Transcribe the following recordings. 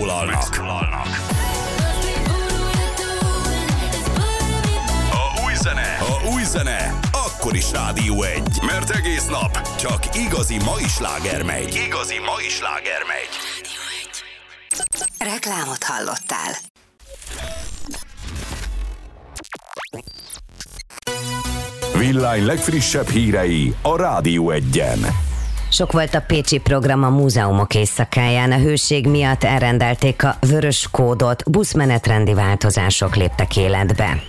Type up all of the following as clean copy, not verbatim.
megszólalnak. A új zene akkor is Rádió 1, mert egész nap csak igazi mai sláger megy. Reklámot hallottál. Villány legfrissebb hírei a Rádió 1-en. Sok volt a pécsi program a múzeumok éjszakáján. A hőség miatt elrendelték a vörös kódot, buszmenetrendi változások léptek életbe.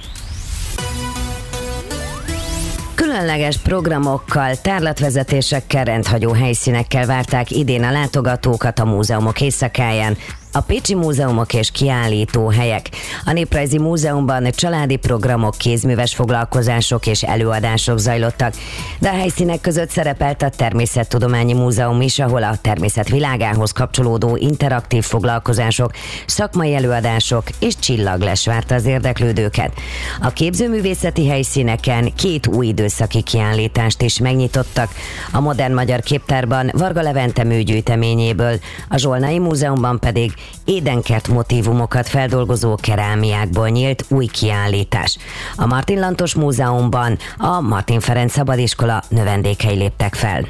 Különleges programokkal, tárlatvezetésekkel, rendhagyó helyszínekkel várták idén a látogatókat a múzeumok éjszakáján. A pécsi múzeumok és kiállítóhelyek. A Néprajzi Múzeumban családi programok, kézműves foglalkozások és előadások zajlottak, de a helyszínek között szerepelt a Természettudományi Múzeum is, ahol a természet világához kapcsolódó interaktív foglalkozások, szakmai előadások és csillagles várta az érdeklődőket. A képzőművészeti helyszíneken 2 új időszaki kiállítást is megnyitottak. A Modern Magyar Képtárban Varga Levente műgyűjteményéből, a Zsolnai Múzeumban pedig édenkert motívumokat feldolgozó kerámiákból nyílt új kiállítás. A Martin Lantos Múzeumban a Martin Ferenc Szabadiskola növendékei léptek fel.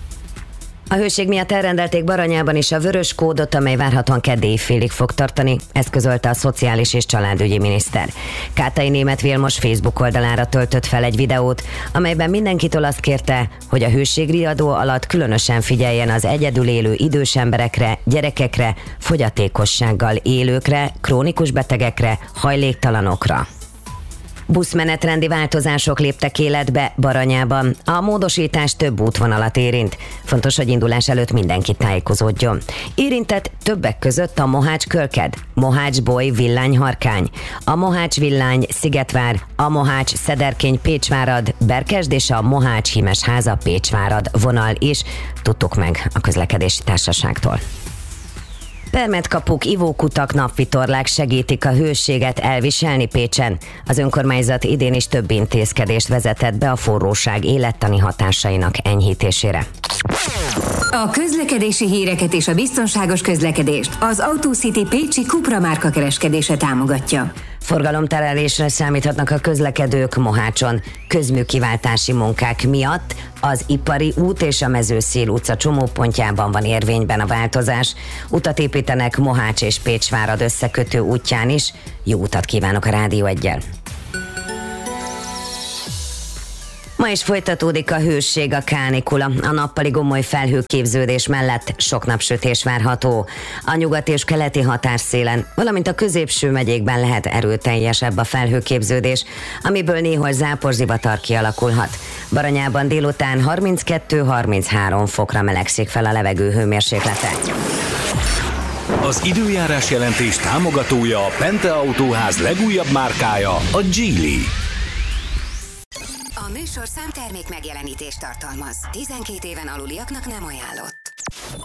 A hőség miatt elrendelték Baranyában is a vörös kódot, amely várhatóan kedd éjfélig fog tartani, ezt közölte a Szociális és Családügyi Miniszter. Kátai Németh Vilmos Facebook oldalára töltött fel egy videót, amelyben mindenkitől azt kérte, hogy a hőségriadó alatt különösen figyeljen az egyedül élő idős emberekre, gyerekekre, fogyatékossággal élőkre, krónikus betegekre, hajléktalanokra. Buszmenetrendi változások léptek életbe Baranyában. A módosítás több útvonalat érint. Fontos, hogy indulás előtt mindenki tájékozódjon. Érintett többek között a Mohács-Kölked, Mohács-Boly Villányharkány, a Mohács-Villány Szigetvár, a Mohács-Szederkény-Pécsvárad, Berkesd és a Mohács-Hímesháza Pécsvárad vonal is. Tudtuk meg a közlekedési társaságtól. Permetkapuk, ivókutak, napvitorlák segítik a hőséget elviselni Pécsen. Az önkormányzat idén is több intézkedést vezetett be a forróság élettani hatásainak enyhítésére. A közlekedési híreket és a biztonságos közlekedést az AutoCity Pécsi Cupra márka kereskedése támogatja. Forgalomterelésre számíthatnak a közlekedők Mohácson. Közműkiváltási munkák miatt az Ipari út és a Mezőszél utca csomópontjában van érvényben a változás. Utat építenek Mohács és Pécsvárad összekötő útján is. Jó utat kívánok a Rádió 1-jel. Ma is folytatódik a hőség, a kánikula. A nappali gomoly felhőképződés mellett sok napsütés várható. A nyugati és keleti határszélen, valamint a középső megyékben lehet erőteljesebb a felhőképződés, amiből néhol záporzivatar kialakulhat. Baranyában délután 32-33 fokra melegszik fel a levegő hőmérséklete. Az időjárás jelentés támogatója a Pente Autóház legújabb márkája, a Geely. A műsor számtermék megjelenítést tartalmaz. 12 éven aluliaknak nem ajánlott.